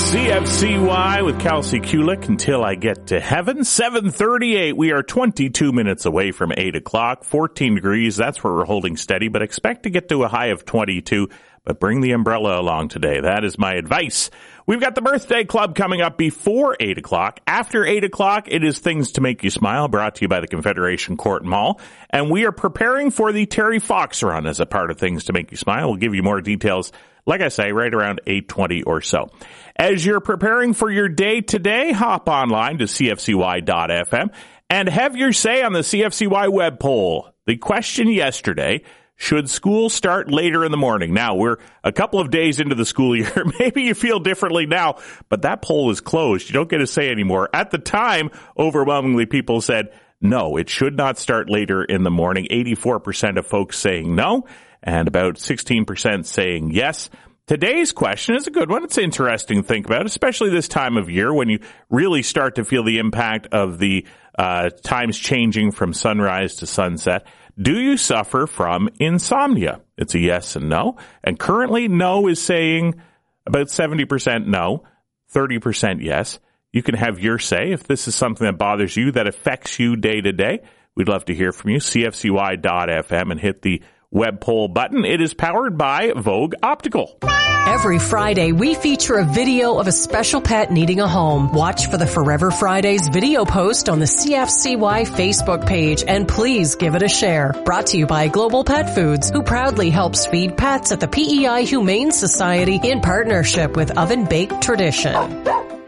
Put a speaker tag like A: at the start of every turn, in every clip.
A: CFCY with Kelsey Kulik until I get to heaven. 7:38. We are 22 minutes away from 8 o'clock. 14 degrees. That's where we're holding steady, but expect to get to a high of 22. But bring the umbrella along today. That is my advice. We've got the birthday club coming up before 8 o'clock. After 8 o'clock, it is Things to Make You Smile, brought to you by the Confederation Court Mall. And we are preparing for the Terry Fox Run as a part of Things to Make You Smile. We'll give you more details, like I say, right around 8:20 or so. As you're preparing for your day today, hop online to cfcy.fm and have your say on the CFCY web poll. The question yesterday: should school start later in the morning? Now, we're a couple of days into the school year. Maybe you feel differently now, but that poll is closed. You don't get a say anymore. At the time, overwhelmingly people said, no, it should not start later in the morning. 84% of folks saying no, and about 16% saying yes. Today's question is a good one. It's interesting to think about, especially this time of year when you really start to feel the impact of the times changing from sunrise to sunset. Do you suffer from insomnia? It's a yes and no. And currently, no is saying about 70% no, 30% yes. You can have your say if this is something that bothers you, that affects you day to day. We'd love to hear from you. CFCY.fm and hit the web poll button. It is powered by Vogue Optical.
B: Every Friday, we feature a video of a special pet needing a home. Watch for the Forever Fridays video post on the CFCY Facebook page, and please give it a share. Brought to you by Global Pet Foods, who proudly helps feed pets at the PEI Humane Society in partnership with Oven Baked Tradition.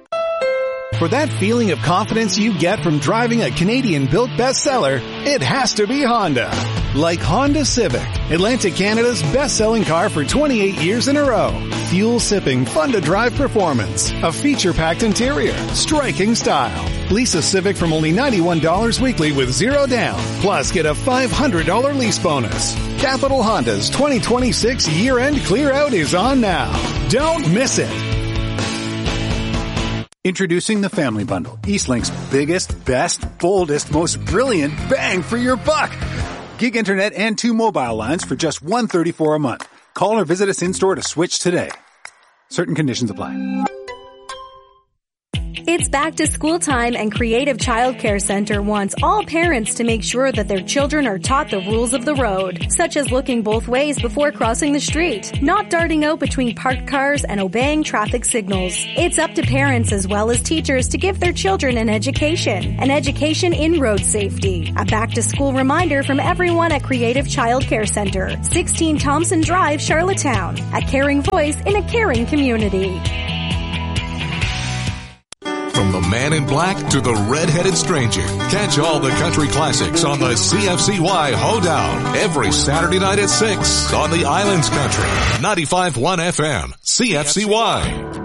C: For that feeling of confidence you get from driving a Canadian-built bestseller, it has to be Honda. Like Honda Civic, Atlantic Canada's best-selling car for 28 years in a row. Fuel-sipping, fun-to-drive performance, a feature-packed interior, striking style. Lease a Civic from only $91 weekly with zero down. Plus, get a $500 lease bonus. Capital Honda's 2026 year-end clear-out is on now. Don't miss it. Introducing the Family Bundle, Eastlink's biggest, best, boldest, most brilliant bang for your buck. Gig internet and 2 mobile lines for just $134 a month. Call or visit us in-store to switch today. Certain conditions apply.
D: It's back to school time, and Creative Childcare Center wants all parents to make sure that their children are taught the rules of the road, such as looking both ways before crossing the street, not darting out between parked cars, and obeying traffic signals. It's up to parents as well as teachers to give their children an education in road safety. A back-to-school reminder from everyone at Creative Childcare Center, 16 Thompson Drive, Charlottetown. A caring voice in a caring community.
E: From the Man in Black to the Red-Headed Stranger. Catch all the country classics on the CFCY Hoedown every Saturday night at 6 on the Islands Country. 95.1 FM, CFCY.